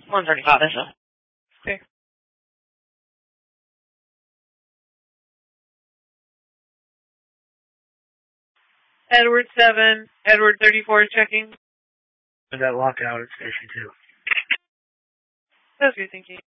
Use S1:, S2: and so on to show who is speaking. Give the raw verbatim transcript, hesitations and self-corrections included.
S1: one thirty-five, that's all.
S2: Okay.
S3: Edward seven, Edward thirty-four checking.
S4: And that lockout at station two.
S3: That's good, thank you.